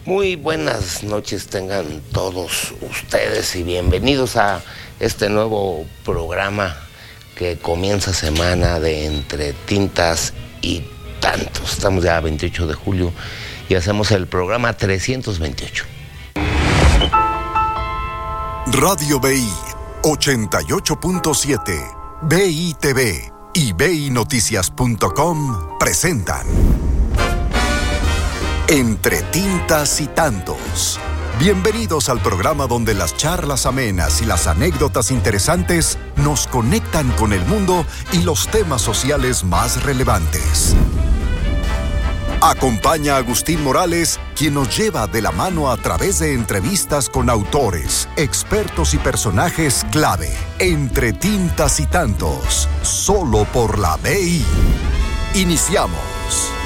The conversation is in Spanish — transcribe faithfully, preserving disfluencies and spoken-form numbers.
Muy buenas noches tengan todos ustedes y bienvenidos a este nuevo programa que comienza semana de Entre Tintas y Tantos. Estamos ya a veintiocho de julio y hacemos el programa trescientos veintiocho. Radio B I ochenta y ocho punto siete, B I T V y B I Noticias punto com presentan Entre Tintas y Tantos. Bienvenidos al programa donde las charlas amenas y las anécdotas interesantes nos conectan con el mundo y los temas sociales más relevantes. Acompaña a Agustín Morales, quien nos lleva de la mano a través de entrevistas con autores, expertos y personajes clave. Entre Tintas y Tantos, solo por la B I. Iniciamos.